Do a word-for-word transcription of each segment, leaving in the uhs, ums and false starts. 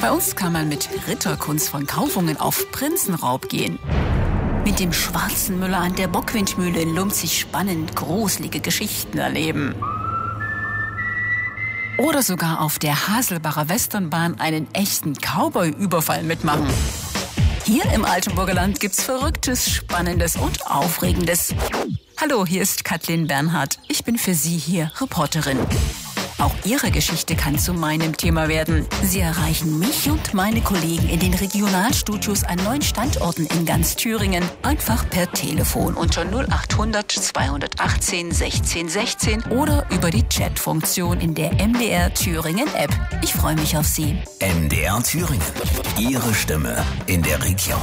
Bei uns kann man mit Ritterkunst von Kaufungen auf Prinzenraub gehen. Mit dem schwarzen Müller an der Bockwindmühle in Lumpzig spannend gruselige Geschichten erleben. Oder sogar auf der Haselbacher Westernbahn einen echten Cowboy-Überfall mitmachen. Hier im Altenburger Land gibt's Verrücktes, Spannendes und Aufregendes. Hallo, hier ist Kathleen Bernhard. Ich bin für Sie hier Reporterin. Auch Ihre Geschichte kann zu meinem Thema werden. Sie erreichen mich und meine Kollegen in den Regionalstudios an neun Standorten in ganz Thüringen. Einfach per Telefon unter null acht hundert zweihundertachtzehn sechzehn sechzehn oder über die Chatfunktion in der M D R Thüringen App. Ich freue mich auf Sie. M D R Thüringen. Ihre Stimme in der Region.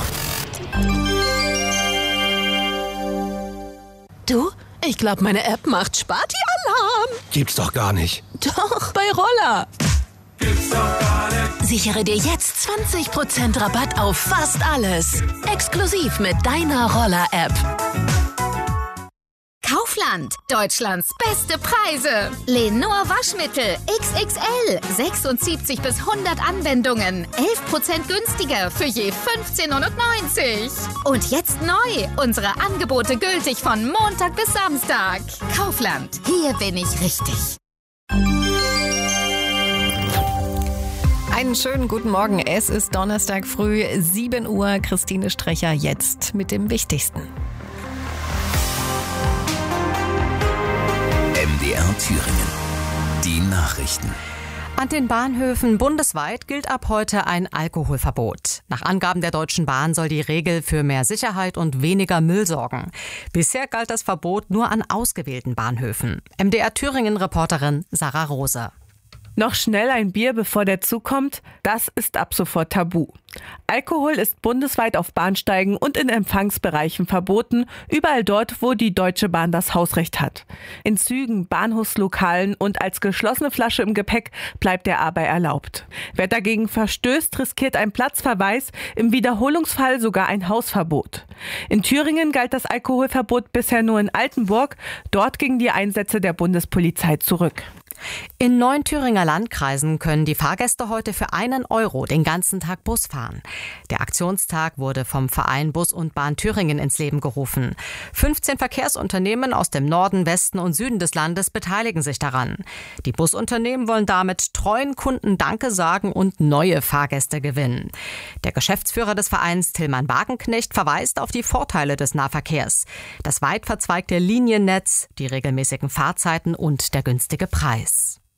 Du, ich glaube, meine App macht Sparti-Alarm. Gibt's doch gar nicht. Doch, bei Roller. Gibt's doch gar nicht. Sichere dir jetzt zwanzig Prozent Rabatt auf fast alles. Exklusiv mit deiner Roller-App. Kaufland, Deutschlands beste Preise. Lenor Waschmittel X X L, sechsundsiebzig bis hundert Anwendungen, elf Prozent günstiger für je fünfzehn neunundneunzig. Und jetzt neu, unsere Angebote gültig von Montag bis Samstag. Kaufland, hier bin ich richtig. Einen schönen guten Morgen. Es ist Donnerstag früh, sieben Uhr. Christine Strecher jetzt mit dem Wichtigsten. M D R Thüringen. Die Nachrichten. An den Bahnhöfen bundesweit gilt ab heute ein Alkoholverbot. Nach Angaben der Deutschen Bahn soll die Regel für mehr Sicherheit und weniger Müll sorgen. Bisher galt das Verbot nur an ausgewählten Bahnhöfen. M D R Thüringen-Reporterin Sarah Rose. Noch schnell ein Bier, bevor der Zug kommt, das ist ab sofort tabu. Alkohol ist bundesweit auf Bahnsteigen und in Empfangsbereichen verboten, überall dort, wo die Deutsche Bahn das Hausrecht hat. In Zügen, Bahnhofslokalen und als geschlossene Flasche im Gepäck bleibt er aber erlaubt. Wer dagegen verstößt, riskiert einen Platzverweis, im Wiederholungsfall sogar ein Hausverbot. In Thüringen galt das Alkoholverbot bisher nur in Altenburg, dort gingen die Einsätze der Bundespolizei zurück. In neun Thüringer Landkreisen können die Fahrgäste heute für einen Euro den ganzen Tag Bus fahren. Der Aktionstag wurde vom Verein Bus und Bahn Thüringen ins Leben gerufen. fünfzehn Verkehrsunternehmen aus dem Norden, Westen und Süden des Landes beteiligen sich daran. Die Busunternehmen wollen damit treuen Kunden Danke sagen und neue Fahrgäste gewinnen. Der Geschäftsführer des Vereins, Tillmann Wagenknecht, verweist auf die Vorteile des Nahverkehrs. Das weit verzweigte Liniennetz, die regelmäßigen Fahrzeiten und der günstige Preis.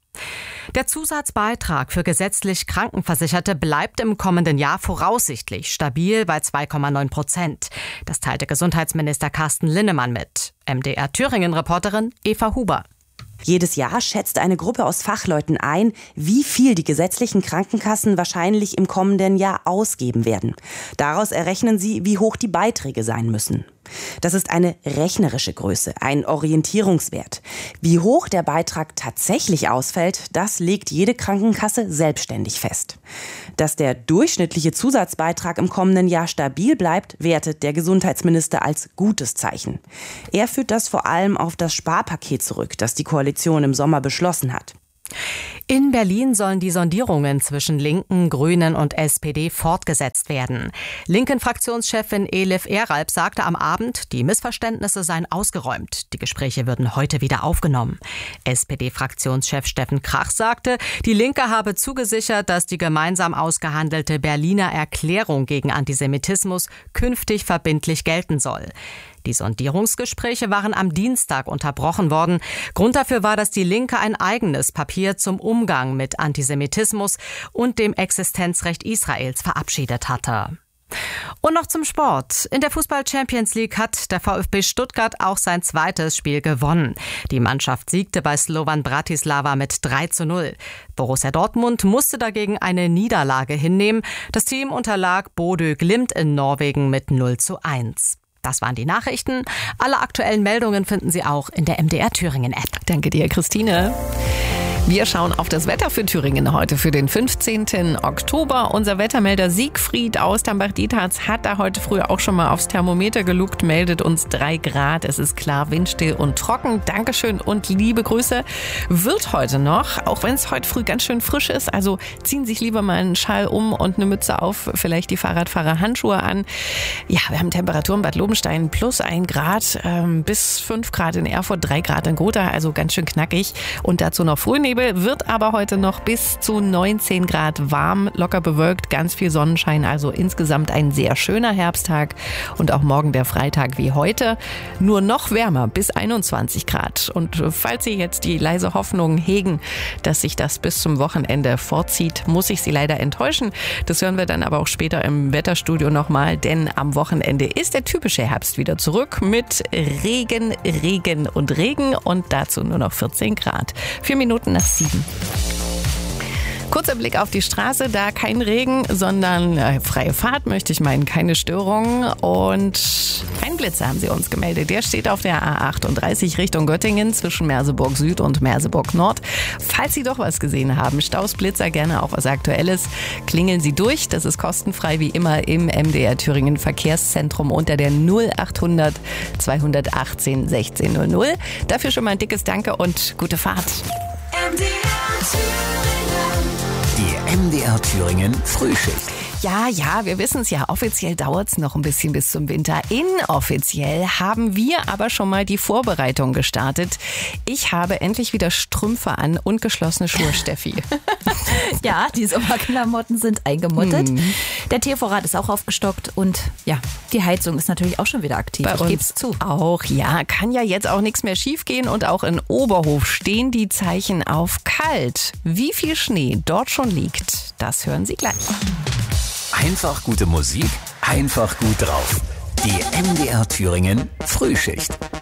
Der Zusatzbeitrag für gesetzlich Krankenversicherte bleibt im kommenden Jahr voraussichtlich stabil bei zwei Komma neun Prozent. Das teilte Gesundheitsminister Carsten Linnemann mit. M D R Thüringen-Reporterin Eva Huber. Jedes Jahr schätzt eine Gruppe aus Fachleuten ein, wie viel die gesetzlichen Krankenkassen wahrscheinlich im kommenden Jahr ausgeben werden. Daraus errechnen sie, wie hoch die Beiträge sein müssen. Das ist eine rechnerische Größe, ein Orientierungswert. Wie hoch der Beitrag tatsächlich ausfällt, das legt jede Krankenkasse selbstständig fest. Dass der durchschnittliche Zusatzbeitrag im kommenden Jahr stabil bleibt, wertet der Gesundheitsminister als gutes Zeichen. Er führt das vor allem auf das Sparpaket zurück, das die Koalition im Sommer beschlossen hat. In Berlin sollen die Sondierungen zwischen Linken, Grünen und S P D fortgesetzt werden. Linken-Fraktionschefin Elif Eralp sagte am Abend, die Missverständnisse seien ausgeräumt. Die Gespräche würden heute wieder aufgenommen. S P D-Fraktionschef Steffen Krach sagte, die Linke habe zugesichert, dass die gemeinsam ausgehandelte Berliner Erklärung gegen Antisemitismus künftig verbindlich gelten soll. Die Sondierungsgespräche waren am Dienstag unterbrochen worden. Grund dafür war, dass die Linke ein eigenes Papier zum Umgang mit Antisemitismus und dem Existenzrecht Israels verabschiedet hatte. Und noch zum Sport. In der Fußball-Champions League hat der VfB Stuttgart auch sein zweites Spiel gewonnen. Die Mannschaft siegte bei Slovan Bratislava mit drei zu null. Borussia Dortmund musste dagegen eine Niederlage hinnehmen. Das Team unterlag Bodø Glimt in Norwegen mit null zu eins. Das waren die Nachrichten. Alle aktuellen Meldungen finden Sie auch in der M D R Thüringen App. Danke dir, Christine. Wir schauen auf das Wetter für Thüringen heute für den fünfzehnten Oktober. Unser Wettermelder Siegfried aus Tambach-Dietharz hat da heute früh auch schon mal aufs Thermometer gelugt, meldet uns drei Grad. Es ist klar, windstill und trocken. Dankeschön und liebe Grüße. Wird heute noch, auch wenn es heute früh ganz schön frisch ist. Also ziehen sich lieber mal einen Schal um und eine Mütze auf, vielleicht die Fahrradfahrer Handschuhe an. Ja, wir haben Temperaturen Bad Lobenstein plus ein Grad ähm, bis fünf Grad in Erfurt, drei Grad in Gotha, also ganz schön knackig. Und dazu noch Frühnebel. Wird aber heute noch bis zu neunzehn Grad warm, locker bewölkt, ganz viel Sonnenschein, also insgesamt ein sehr schöner Herbsttag und auch morgen der Freitag wie heute, nur noch wärmer bis einundzwanzig Grad. Und falls Sie jetzt die leise Hoffnung hegen, dass sich das bis zum Wochenende vorzieht, muss ich Sie leider enttäuschen. Das hören wir dann aber auch später im Wetterstudio nochmal, denn am Wochenende ist der typische Herbst wieder zurück mit Regen, Regen und Regen und dazu nur noch vierzehn Grad. Vier Minuten nach sieben. Kurzer Blick auf die Straße, da kein Regen, sondern äh, freie Fahrt, möchte ich meinen, keine Störungen. Und ein Blitzer haben sie uns gemeldet. Der steht auf der A achtunddreißig Richtung Göttingen zwischen Merseburg Süd und Merseburg Nord. Falls Sie doch was gesehen haben, Staus, Blitzer, gerne auch was Aktuelles, klingeln Sie durch. Das ist kostenfrei wie immer im M D R Thüringen Verkehrszentrum unter der null achthundert zweihundertachtzehn sechzehn null null. Dafür schon mal ein dickes Danke und gute Fahrt. M D R Thüringen. Die M D R Thüringen Frühschicht. Ja, ja, wir wissen es ja. Offiziell dauert es noch ein bisschen bis zum Winter. Inoffiziell haben wir aber schon mal die Vorbereitung gestartet. Ich habe endlich wieder Strümpfe an und geschlossene Schuhe, Steffi. Ja, die Sommerklamotten sind eingemottet. Mhm. Der Tiervorrat ist auch aufgestockt und ja, die Heizung ist natürlich auch schon wieder aktiv. Bei ich uns geb's zu. Auch, ja, kann ja jetzt auch nichts mehr schiefgehen und auch in Oberhof stehen die Zeichen auf kalt. Wie viel Schnee dort schon liegt, das hören Sie gleich. Einfach gute Musik, einfach gut drauf. Die M D R Thüringen Frühschicht.